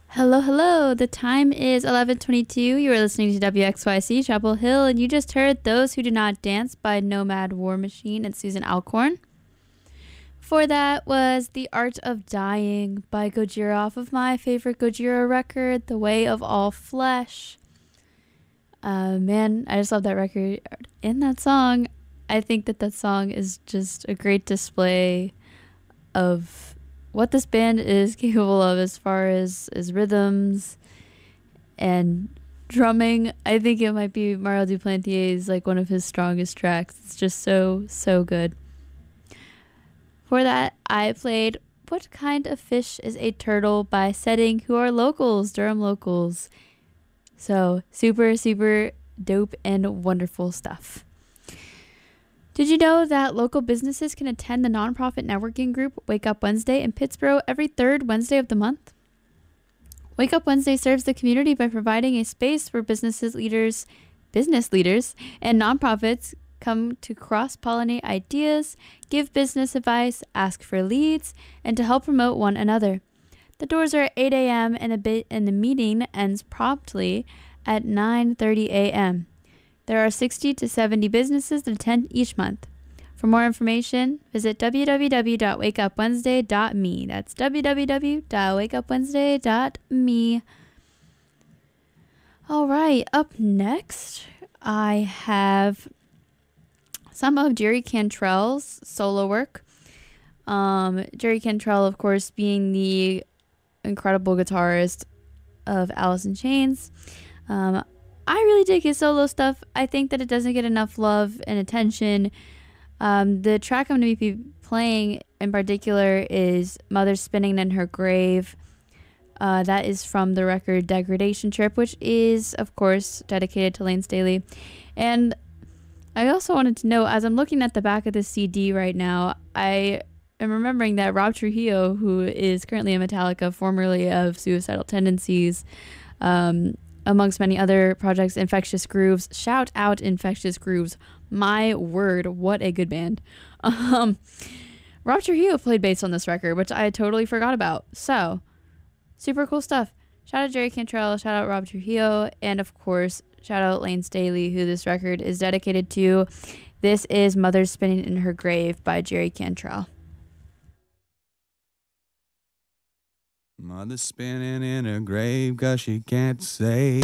Hello, hello. The time is 11:22. You are listening to WXYC Chapel Hill, and you just heard "Those Who Do Not Dance" by Nomad War Machine and Susan Alcorn. Before that was "The Art of Dying" by Gojira off of my favorite Gojira record, "The Way of All Flesh." Man, I just love that record and that song. I think that song is just a great display of what this band is capable of as far as rhythms and drumming. I think it might be Mario Duplantier's like one of his strongest tracks. It's just so good. For that, I played "What Kind of Fish is a Turtle" by Setting, who are locals, Durham locals. So super dope and wonderful stuff. Did you know that local businesses can attend the nonprofit networking group Wake Up Wednesday in Pittsboro every third Wednesday of the month? Wake Up Wednesday serves the community by providing a space where business leaders, and nonprofits come to cross-pollinate ideas, give business advice, ask for leads, and to help promote one another. The doors are at 8 a.m. and the meeting ends promptly at 9:30 a.m. There are 60 to 70 businesses that attend each month. For more information, visit www.wakeupwednesday.me. That's www.wakeupwednesday.me. All right, up next, I have some of Jerry Cantrell's solo work. Jerry Cantrell, of course, being the incredible guitarist of Alice in Chains. I really dig his solo stuff. I think that it doesn't get enough love and attention. The track I'm going to be playing in particular is "Mother Spinning in Her Grave." That is from the record Degradation Trip, which is, of course, dedicated to Lane Staley. And I also wanted to know, as I'm looking at the back of this CD right now, I am remembering that Rob Trujillo, who is currently in Metallica, formerly of Suicidal Tendencies, amongst many other projects, Infectious Grooves. Shout out Infectious Grooves. My word, what a good band. Rob Trujillo played bass on this record, which I totally forgot about. So, super cool stuff. Shout out Jerry Cantrell, shout out Rob Trujillo, and of course, shout out Lane Staley, who this record is dedicated to. This is "Mother Spinning in Her Grave" by Jerry Cantrell. Mother spinning in her grave 'cause she can't say